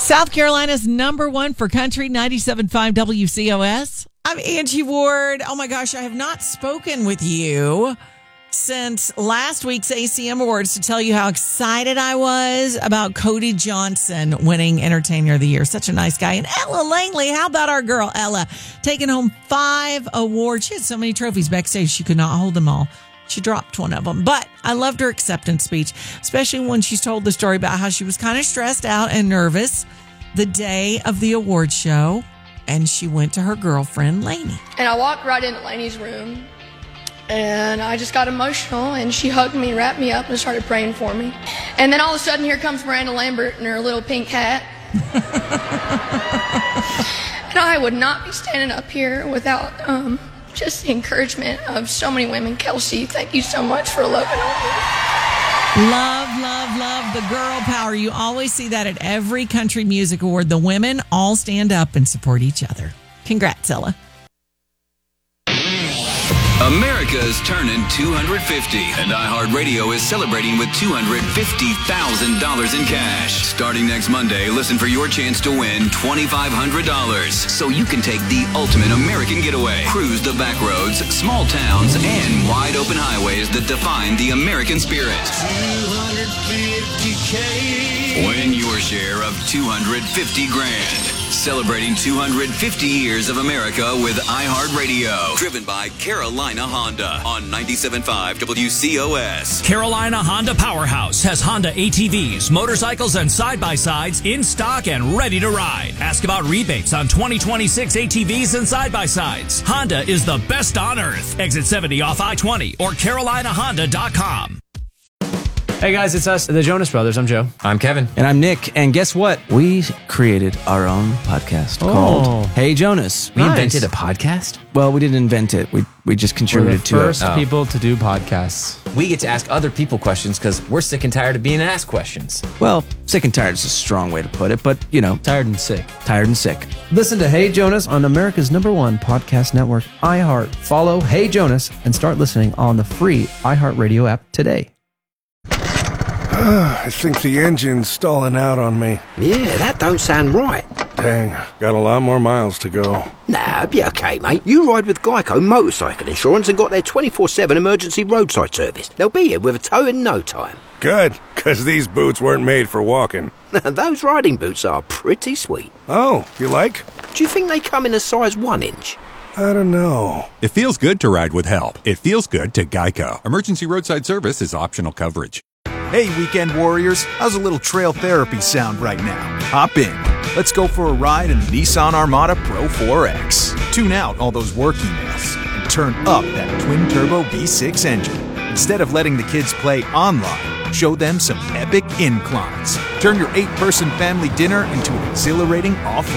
South Carolina's number one for country, 97.5 WCOS. I'm Angie Ward. Oh my gosh, I have not spoken with you since last week's ACM Awards to tell you how excited I was about Cody Johnson winning Entertainer of the Year. Such a nice guy. And Ella Langley, how about our girl Ella, taking home 5 awards. She had so many trophies backstage, she could not hold them all. She dropped one of them. But I loved her acceptance speech, especially when she told the story about how she was kind of stressed out and nervous the day of the award show. And she went to her girlfriend, Lainey. And I walked right into Lainey's room. And I just got emotional, and she hugged me, wrapped me up, and started praying for me. And then all of a sudden, here comes Miranda Lambert in her little pink hat. And I would not be standing up here without just the encouragement of so many women. Kelsey, thank you so much for loving on me. Love, love, love the girl power. You always see that at every country music award. The women all stand up and support each other. Congrats, Ella. America is turning 250, and iHeartRadio is celebrating with $250,000 in cash. Starting next Monday, listen for your chance to win $2,500, so you can take the ultimate American getaway. Cruise the back roads, small towns, and wide-open highways that define the American spirit. $250K. Win your share of $250,000. Celebrating 250 years of America with iHeartRadio. Driven by Carolina Honda on 97.5 WCOS. Carolina Honda Powerhouse has Honda ATVs, motorcycles, and side-by-sides in stock and ready to ride. Ask about rebates on 2026 ATVs and side-by-sides. Honda is the best on earth. Exit 70 off I-20 or CarolinaHonda.com. Hey guys, it's us, the Jonas Brothers. I'm Joe. I'm Kevin. And I'm Nick. And guess what? We created our own podcast called Hey Jonas. We invented a podcast? Well, we didn't invent it. We just contributed to it. We're the first people to do podcasts. We get to ask other people questions because we're sick and tired of being asked questions. Well, sick and tired is a strong way to put it, but, you know. Tired and sick. Tired and sick. Listen to Hey Jonas on America's #1 podcast network, iHeart. Follow Hey Jonas and start listening on the free iHeartRadio app today. I think the engine's stalling out on me. Yeah, that don't sound right. Dang, got a lot more miles to go. Nah, be okay, mate. You ride with Geico Motorcycle Insurance and got their 24/7 emergency roadside service. They'll be here with a tow in no time. Good, because these boots weren't made for walking. Those riding boots are pretty sweet. Oh, you like? Do you think they come in a size 1 inch? I don't know. It feels good to ride with help. It feels good to Geico. Emergency roadside service is optional coverage. Hey, weekend warriors, how's a little trail therapy sound right now? Hop in. Let's go for a ride in the Nissan Armada Pro 4X. Tune out all those work emails and turn up that twin-turbo V6 engine. Instead of letting the kids play online, show them some epic inclines. Turn your 8-person family dinner into an exhilarating off-road